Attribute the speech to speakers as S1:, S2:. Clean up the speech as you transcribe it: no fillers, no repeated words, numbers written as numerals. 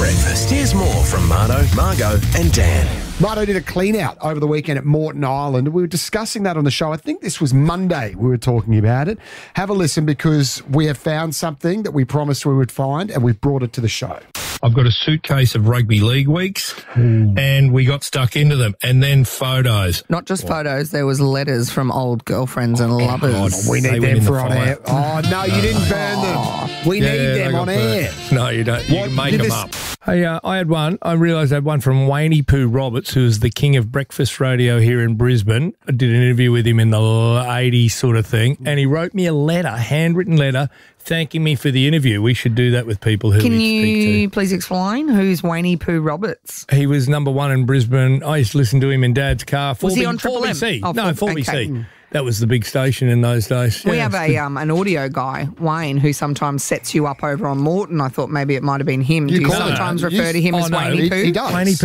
S1: breakfast. Here's more from Marno, Margot and Dan.
S2: Marto did a clean out over the weekend at Moreton Island. We were discussing that on the show. I think this was Monday we were talking about it. Have a listen because we have found something that we promised we would find and we've brought it to the show.
S3: I've got a suitcase of rugby league weeks and we got stuck into them. And then photos.
S4: Not just photos, there was letters from old girlfriends and lovers.
S3: God,
S2: We
S3: they
S2: need
S3: went
S2: them
S3: in
S2: for
S3: the
S2: on
S3: fire.
S2: air. Oh, no, you didn't burn them. We need them
S3: they
S2: on
S3: got
S2: air.
S3: burnt. No, you don't. You
S2: What?
S3: can make
S2: Did
S3: them
S2: this-
S3: up. Hey, I had one. I realised I had one from Wayne Pooh Roberts, who's the king of breakfast radio here in Brisbane. I did an interview with him in the 80s sort of thing, and he wrote me a letter, handwritten letter, thanking me for the interview. We should do that with people who
S4: Can
S3: we speak to.
S4: you please explain who's Wayne Pooh Roberts?
S3: He was number one in Brisbane. I used to listen to him in Dad's car.
S4: Was he on Triple M?
S3: 4BC.
S4: Oh,
S3: No,
S4: 4
S3: 4BC.
S4: okay.
S3: That was the big station in those days.
S4: We
S3: Yeah,
S4: have
S3: it's
S4: a an audio guy, Wayne, who sometimes sets you up over on Moreton. I thought maybe it might have been him. Do you
S2: call him.
S4: sometimes
S2: You-
S4: refer to him
S3: oh,
S4: as
S3: no,
S4: Wayne Pooh?
S2: He does.
S3: Wayne